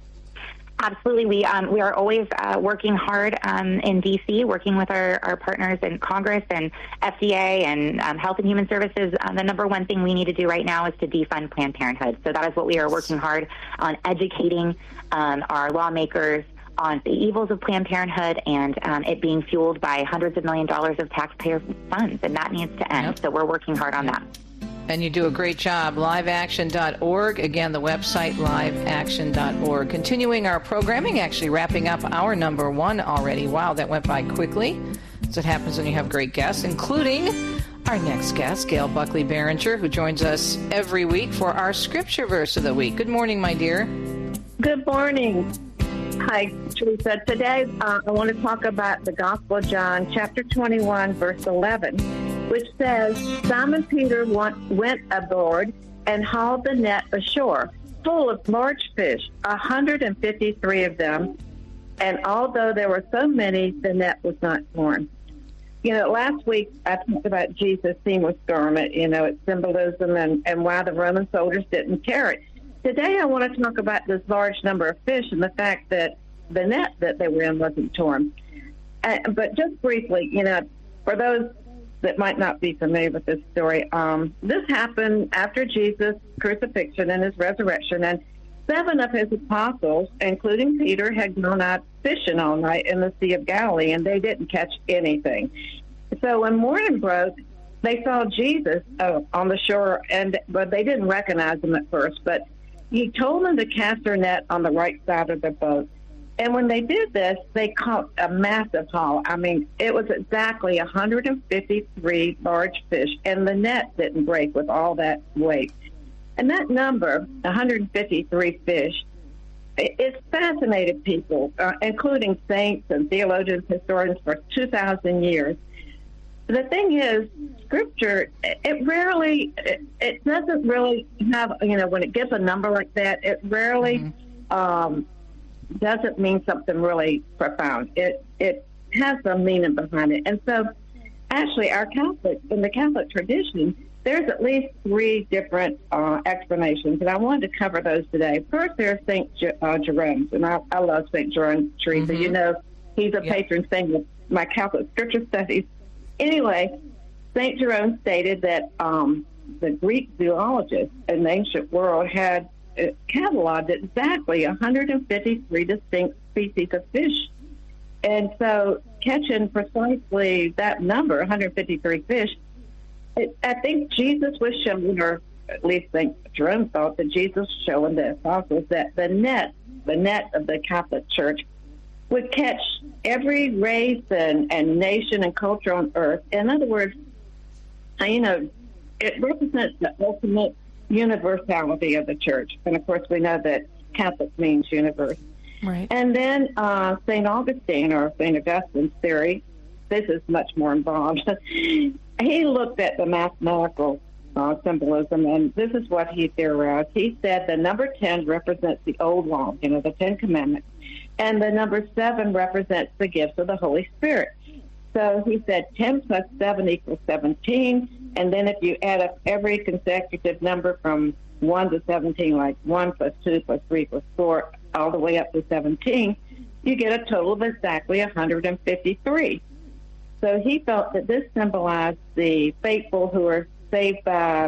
Absolutely. We um, we are always uh, working hard um, in D C, working with our, our partners in Congress and F D A and um, Health and Human Services. Uh, the number one thing we need to do right now is to defund Planned Parenthood. So that is what we are working hard on, educating um, our lawmakers on the evils of Planned Parenthood and um, it being fueled by hundreds of million dollars of taxpayer funds, and that needs to end. Yep. So we're working hard on that. And you do a great job. live action dot org. Again, the website, live action dot org. Continuing our programming, actually wrapping up our number one already. Wow, that went by quickly. That's what happens when you have great guests, including our next guest, Gail Buckley Behringer, who joins us every week for our scripture verse of the week. Good morning, my dear. Good morning. Hi, Teresa. Today uh, I want to talk about the Gospel of John, chapter twenty-one, verse eleven, which says, Simon Peter went aboard and hauled the net ashore, full of large fish, one hundred fifty-three of them, and although there were so many, the net was not torn. You know, last week I talked about Jesus' seamless garment, you know, its symbolism and, and why the Roman soldiers didn't tear it. Today I want to talk about this large number of fish and the fact that the net that they were in wasn't torn. Uh, but just briefly, you know, for those that might not be familiar with this story, um, this happened after Jesus' crucifixion and his resurrection, and seven of his apostles, including Peter, had gone out fishing all night in the Sea of Galilee, and they didn't catch anything. So when morning broke, they saw Jesus uh, on the shore, and but they didn't recognize him at first, but he told them to cast their net on the right side of the boat. And when they did this, they caught a massive haul. I mean, it was exactly one hundred fifty-three large fish, and the net didn't break with all that weight. And that number, one hundred fifty-three fish, it's fascinated people, uh, including saints and theologians, historians, for two thousand years. The thing is, Scripture, it rarely, it, it doesn't really have, you know, when it gives a number like that, it rarely mm-hmm. um, doesn't mean something really profound. It it has some meaning behind it. And so, actually, our Catholic, in the Catholic tradition, there's at least three different uh, explanations, and I wanted to cover those today. First, there's Saint J- uh, Jerome, and I, I love Saint Jerome, Teresa. Mm-hmm. You know, he's a yep. patron saint of my Catholic scripture studies. Anyway, Saint Jerome stated that um, the Greek zoologists in the ancient world had uh, cataloged exactly one hundred fifty-three distinct species of fish. And so catching precisely that number, one hundred fifty-three fish, it, I think Jesus was showing, or at least Saint Jerome thought that Jesus was showing the apostles that the net, the net of the Catholic Church, would catch every race and, and nation and culture on earth. In other words, you know, it represents the ultimate universality of the church. And, of course, we know that Catholic means universe. Right. And then uh, Saint Augustine, or Saint Augustine's theory, this is much more involved. He looked at the mathematical uh, symbolism, and this is what he theorized. He said the number ten represents the old law, you know, the Ten Commandments, and the number seven represents the gifts of the Holy Spirit. So he said ten plus seven equals seventeen, and then if you add up every consecutive number from one to seventeen, like one plus two plus three equals four, all the way up to seventeen, you get a total of exactly one hundred fifty-three. So he felt that this symbolized the faithful who are saved by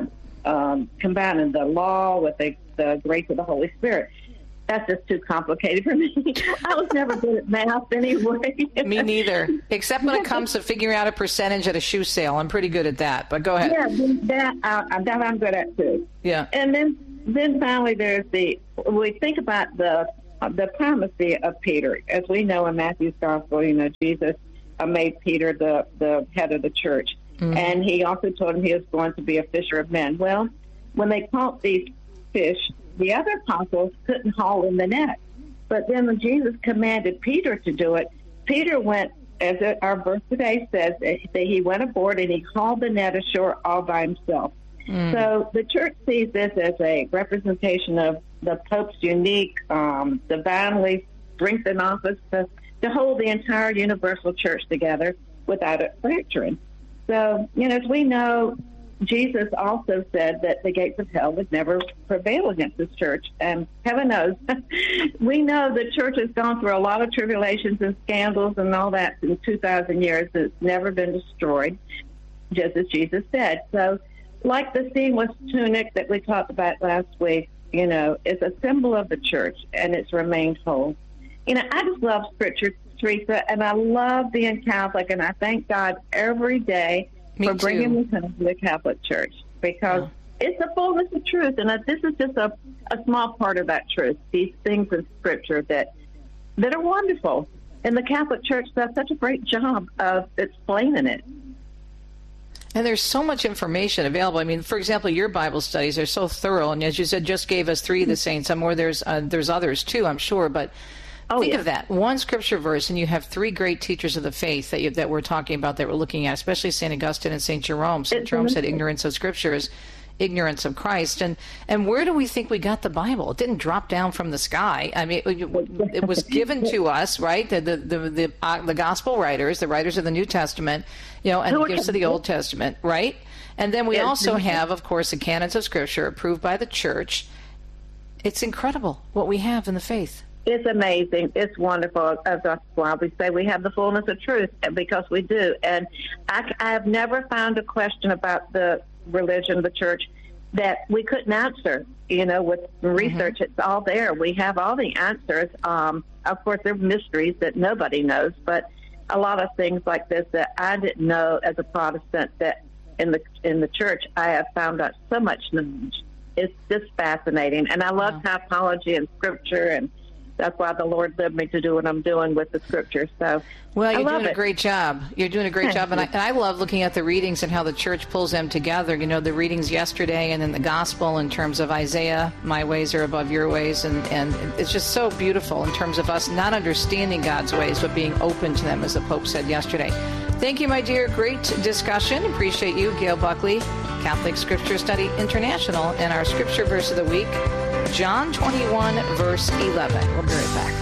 um, combining the law with the, the grace of the Holy Spirit. That's just too complicated for me. I was never good at math anyway. Me neither, except when it comes to figuring out a percentage at a shoe sale. I'm pretty good at that, but go ahead. Yeah, that, uh, that I'm good at too. Yeah. And then then finally there's the, we think about the the primacy of Peter. As we know in Matthew's Gospel, you know, Jesus uh, made Peter the, the head of the church. Mm-hmm. And he also told him he was going to be a fisher of men. Well, when they caught these fish, the other apostles couldn't haul in the net. But then when Jesus commanded Peter to do it, Peter went, as our verse today says, that he went aboard and he hauled the net ashore all by himself. Mm. So the church sees this as a representation of the Pope's unique, um, divinely strengthened office to, to hold the entire universal church together without it fracturing. So, you know, as we know, Jesus also said that the gates of hell would never prevail against his church. And heaven knows, we know the church has gone through a lot of tribulations and scandals and all that in two thousand years. It's never been destroyed, just as Jesus said. So, like the seamless tunic that we talked about last week, you know, is a symbol of the church, and it's remained whole. You know, I just love Scripture, Teresa, and I love being Catholic, and I thank God every day Me for too. bringing me home to the Catholic Church, because yeah. it's the fullness of truth, and this is just a, a small part of that truth, these things in Scripture that that are wonderful. And the Catholic Church does such a great job of explaining it. And there's so much information available. I mean, for example, your Bible studies are so thorough, and as you said, just gave us three of the saints. I'm more there's uh, there's others too, I'm sure, but oh, think yeah. of that. One scripture verse, and you have three great teachers of the faith that you, that we're talking about, that we're looking at, especially Saint Augustine and Saint Jerome. Saint Jerome said ignorance of Scripture is ignorance of Christ. And, and where do we think we got the Bible? It didn't drop down from the sky. I mean, it, it was given to us, right? The the the the, uh, the gospel writers, the writers of the New Testament, you know, and the gifts of the Old Testament, right? And then we also have, of course, the canons of Scripture approved by the Church. It's incredible what we have in the faith. It's amazing. It's wonderful. As that's why we say we have the fullness of truth, because we do. And I, I have never found a question about the religion of the church that we couldn't answer. You know, with research, mm-hmm. it's all there. We have all the answers. Um, of course, there are mysteries that nobody knows, but a lot of things like this that I didn't know as a Protestant, that in the in the church I have found out so much knowledge. It's just fascinating. And I love wow. typology and Scripture, and that's why the Lord led me to do what I'm doing with the Scripture. So, well, you're doing it. a great job. You're doing a great Thank job, and I, you. and I love looking at the readings and how the church pulls them together. You know, the readings yesterday, and then the gospel in terms of Isaiah, my ways are above your ways, and, and it's just so beautiful in terms of us not understanding God's ways, but being open to them, as the Pope said yesterday. Thank you, my dear. Great discussion. Appreciate you, Gail Buckley, Catholic Scripture Study International, and our Scripture verse of the week, John twenty-one, verse eleven. We'll be right back.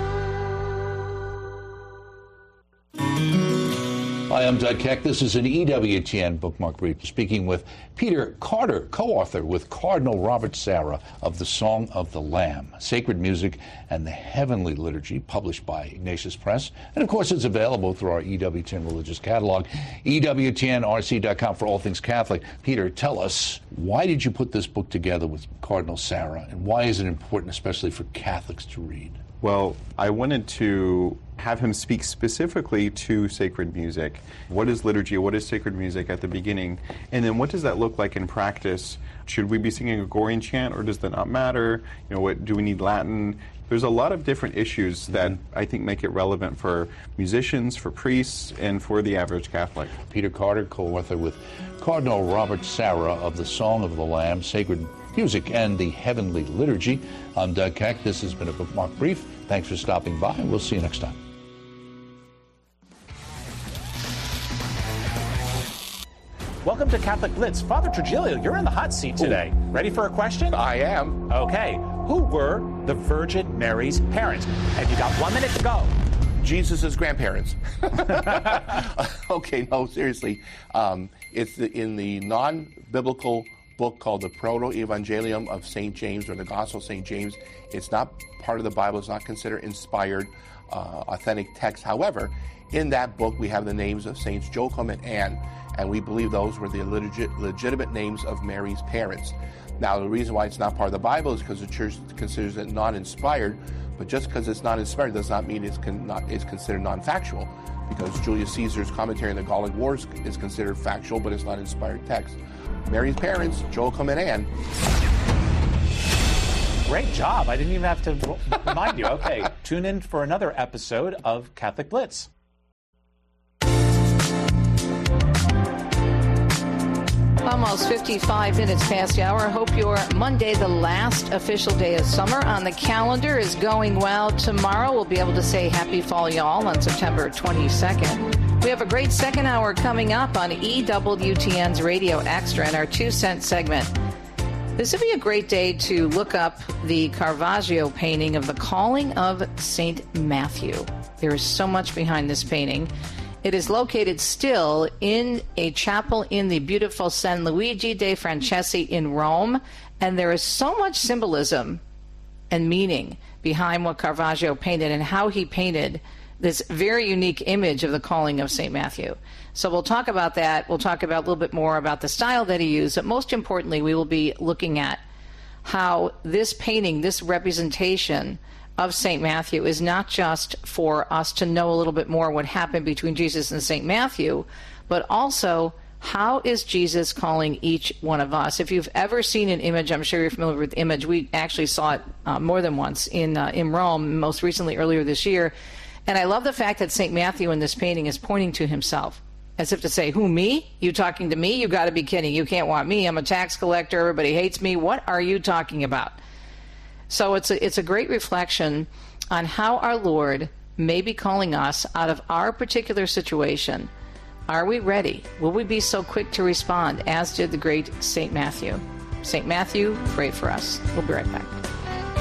Hi, I'm Doug Keck. This is an E W T N Bookmark Brief, speaking with Peter Carter, co-author with Cardinal Robert Sarah of The Song of the Lamb, Sacred Music and the Heavenly Liturgy, published by Ignatius Press. And, of course, it's available through our E W T N Religious Catalog, E W T N R C dot com for all things Catholic. Peter, tell us, why did you put this book together with Cardinal Sarah, and why is it important, especially for Catholics, to read? Well, I wanted to have him speak specifically to sacred music. What is liturgy? What is sacred music at the beginning? And then what does that look like in practice? Should we be singing a Gregorian chant, or does that not matter? You know, what do we need Latin? There's a lot of different issues that I think make it relevant for musicians, for priests, and for the average Catholic. Peter Carter, co-author with Cardinal Robert Sarah of The Song of the Lamb, Sacred Music and the Heavenly Liturgy. I'm Doug Keck. This has been a Bookmark Brief. Thanks for stopping by. We'll see you next time. Welcome to Catholic Blitz. Father Trujillo, you're in the hot seat today. Ooh. Ready for a question? I am. Okay. Who were the Virgin Mary's parents? And you got one minute to go. Jesus' grandparents. Okay, no, seriously. Um, it's the, in the non-biblical book called the Proto-Evangelium of Saint James, or the Gospel of Saint James. It's not part of the Bible. It's not considered inspired, uh, authentic text. However, in that book, we have the names of Saints Joachim and Anne. and we believe those were the legit, legitimate names of Mary's parents. Now, the reason why it's not part of the Bible is because the church considers it non-inspired, but just because it's not inspired does not mean it's, con- not, it's considered non-factual, because Julius Caesar's commentary on the Gallic Wars is considered factual, but it's not inspired text. Mary's parents, Joachim and Anne. Great job. I didn't even have to remind you. Okay, tune in for another episode of Catholic Blitz. Almost fifty-five minutes past the hour. I hope your Monday, the last official day of summer on the calendar, is going well. Tomorrow we'll be able to say happy fall, y'all, on September twenty-second. We have a great second hour coming up on E W T N's Radio Extra in our two cent segment. This would be a great day to look up the Caravaggio painting of the Calling of Saint Matthew. There is so much behind this painting. It is located still in a chapel in the beautiful San Luigi dei Francesi in Rome, and there is so much symbolism and meaning behind what Caravaggio painted and how he painted this very unique image of the Calling of Saint Matthew. So we'll talk about that. We'll talk about a little bit more about the style that he used, but most importantly, we will be looking at how this painting, this representation of Saint Matthew is not just for us to know a little bit more what happened between Jesus and Saint Matthew, but also how is Jesus calling each one of us? If you've ever seen an image, I'm sure you're familiar with the image. We actually saw it uh, more than once in uh, in Rome, most recently earlier this year. And I love the fact that Saint Matthew in this painting is pointing to himself, as if to say, who, me? You talking to me? You got to be kidding. You can't want me. I'm a tax collector. Everybody hates me. What are you talking about? So it's a, it's a great reflection on how our Lord may be calling us out of our particular situation. Are we ready? Will we be so quick to respond, as did the great Saint Matthew? Saint Matthew, pray for us. We'll be right back.